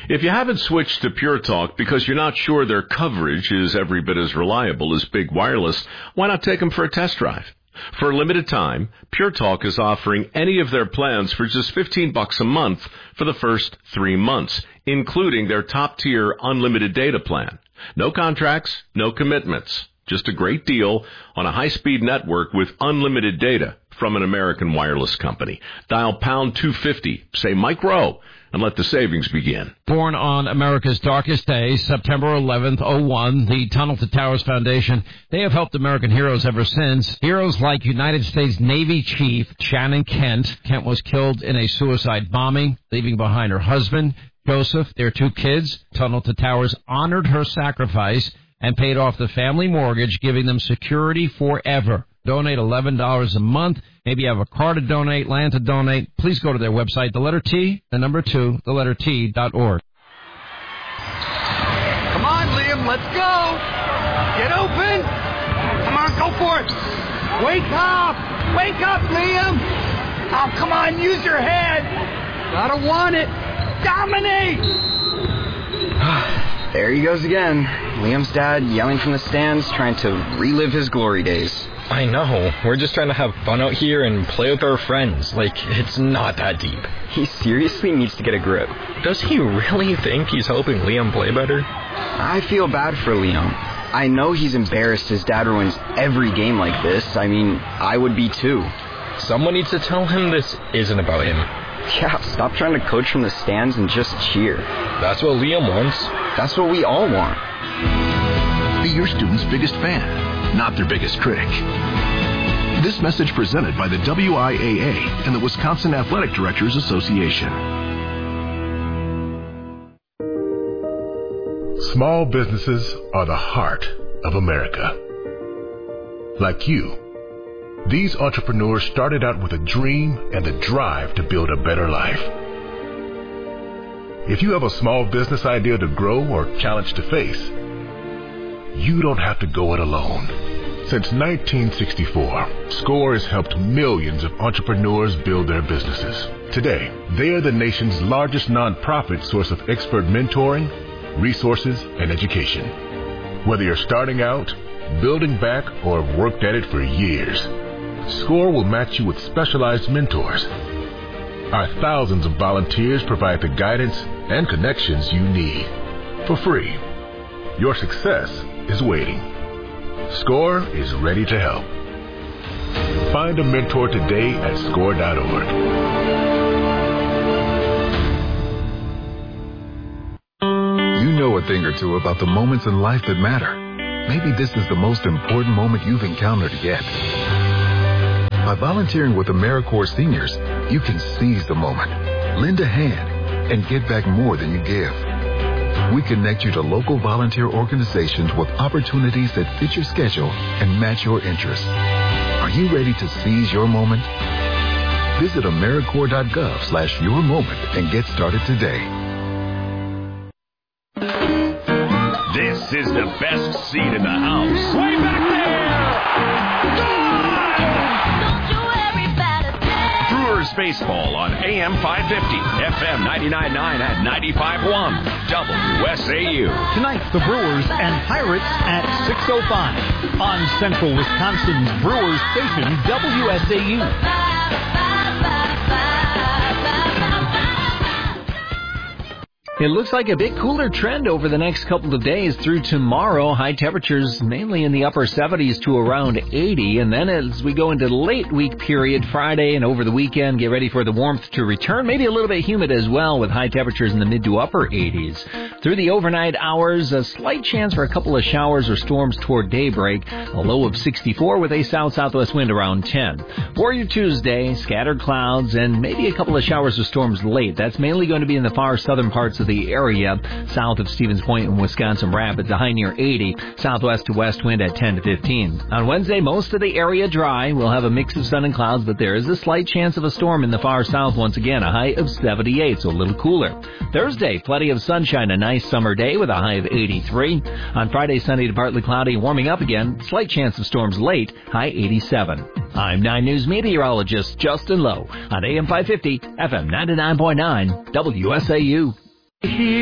If you haven't switched to Pure Talk because you're not sure their coverage is every bit as reliable as Big Wireless, why not take them for a test drive? For a limited time, Pure Talk is offering any of their plans for just $15 a month for the first 3 months, including their top-tier unlimited data plan. No contracts, no commitments. Just a great deal on a high-speed network with unlimited data from an American wireless company. Dial pound 250, say Mike Rowe, and let the savings begin. Born on America's darkest day, September 11th, 01, the Tunnel to Towers Foundation, they have helped American heroes ever since. Heroes like United States Navy Chief Shannon Kent. Kent was killed in a suicide bombing, leaving behind her husband, Joseph, their 2 kids. Tunnel to Towers honored her sacrifice and paid off the family mortgage, giving them security forever. Donate $11 a month. Maybe you have a car to donate, land to donate. Please go to their website, the letter T, the number 2, the letter T.org. Come on, Liam, let's go. Get open. Come on, go for it. Wake up. Wake up, Liam. Oh, come on, use your head. Gotta want it. Dominate. There he goes again. Liam's dad yelling from the stands, trying to relive his glory days. I know. We're just trying to have fun out here and play with our friends. Like, it's not that deep. He seriously needs to get a grip. Does he really think he's helping Liam play better? I feel bad for Liam. I know he's embarrassed his dad ruins every game like this. I mean, I would be too. Someone needs to tell him this isn't about him. Yeah, stop trying to coach from the stands and just cheer. That's what Liam wants. That's what we all want. Be your student's biggest fan, not their biggest critic. This message presented by the WIAA and the Wisconsin Athletic Directors Association. Small businesses are the heart of America. Like you, these entrepreneurs started out with a dream and the drive to build a better life. If you have a small business idea to grow or challenge to face, you don't have to go it alone. Since 1964, SCORE has helped millions of entrepreneurs build their businesses. Today, they are the nation's largest nonprofit source of expert mentoring, resources, and education. Whether you're starting out, building back, or have worked at it for years, SCORE will match you with specialized mentors. Our thousands of volunteers provide the guidance and connections you need for free. Your success is waiting. SCORE is ready to help. Find a mentor today at SCORE.org. You know a thing or two about the moments in life that matter. Maybe this is the most important moment you've encountered yet. By volunteering with AmeriCorps Seniors, you can seize the moment, lend a hand, and get back more than you give. We connect you to local volunteer organizations with opportunities that fit your schedule and match your interests. Are you ready to seize your moment? Visit AmeriCorps.gov/yourmoment and get started today. This is the best seat in the house. Way back there! Brewers baseball on AM 550, FM 99.9 and 95.1, WSAU. Tonight, the Brewers and Pirates at 6:05 on Central Wisconsin's Brewers station, WSAU. It looks like a bit cooler trend over the next couple of days through tomorrow. High temperatures mainly in the upper 70s to around 80. And then as we go into the late week period, Friday and over the weekend, get ready for the warmth to return. Maybe a little bit humid as well with high temperatures in the mid to upper 80s. Through the overnight hours, a slight chance for a couple of showers or storms toward daybreak. A low of 64 with a south-southwest wind around 10. For your Tuesday, scattered clouds and maybe a couple of showers or storms late. That's mainly going to be in the far southern parts of the area, south of Stevens Point and Wisconsin Rapids, a high near 80, southwest to west wind at 10 to 15. On Wednesday, most of the area dry. We'll have a mix of sun and clouds, but there is a slight chance of a storm in the far south once again, a high of 78, so a little cooler. Thursday, plenty of sunshine, a nice summer day with a high of 83. On Friday, sunny to partly cloudy, warming up again, slight chance of storms late, high 87. I'm 9 News meteorologist Justin Lowe on AM 550, FM 99.9, WSAU.